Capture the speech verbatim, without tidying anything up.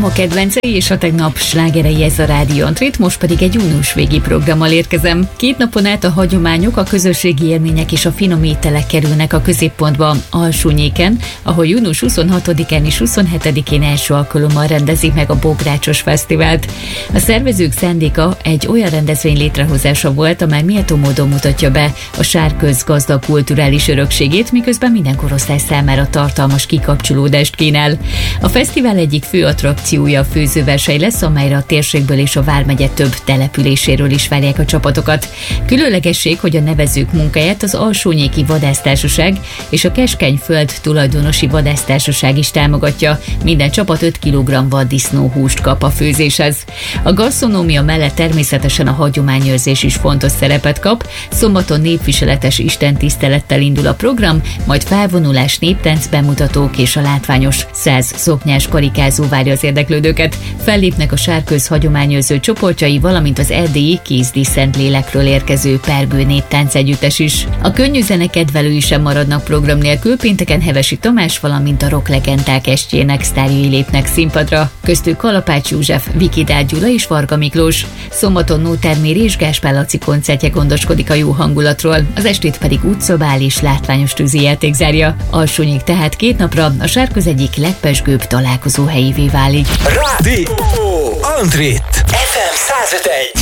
ma kedvencei és a tegnap slágerei ez a Rádió Antrét, most pedig egy június végi programmal érkezem. Két napon át a hagyományok, a közösségi élmények és a finom ételek kerülnek a középpontba Alsónyéken, ahol június huszonhatodikán és huszonhetedikén első alkalommal rendezik meg a Bográcsos Fesztivált. A szervezők szándéka egy olyan rendezvény létrehozása volt, amely méltó módon mutatja be a Sárköz gazdag kulturális örökségét, miközben minden korosztály számára tartalmas kikapcsolódást kínál. A fesztivál egyik fő attrakciója a főzőverseny lesz, amelyre a térségből és a vármegye több településéről is várják a csapatokat. Különlegesség, hogy a nevezők munkáját az Alsónyéki Vadásztársaság és a Keskenyföld tulajdonosi vadásztársaság is támogatja. Minden csapat öt kilogramm vaddisznóhúst kap a főzéshez. A gasztronómia mellett természetesen a hagyományőrzés is fontos szerepet kap. Szombaton népviseletes istentisztelettel indul a program, majd felvonulás, néptánc bemutatók és a látványos száz szoknyás karikázó várja az érdeklődőket. Fellépnek a Sárköz hagyományőrző csoportjai, valamint az erdélyi Kézdi Szentlélekről érkező Pergő néptánc együttes is. A könnyű zene kedvelői sem maradnak program nélkül, pénteken Hevesi Tamás, valamint a rocklegendák estjének sztárjai lépnek színpadra. Köztük Kalapács József, Vikidár Gyula és Varga Miklós. Szombaton Nóter Méri és Gáspár Laci koncertje gondoskodik a jó hangulatról, az estét pedig útszobál és látványos tűzijáték zárja. Alsónyék tehát két napra a Sárköz egyik legpezsgőbb találkozó helyévé válik. Rádió Antrét ef em száz öt egy.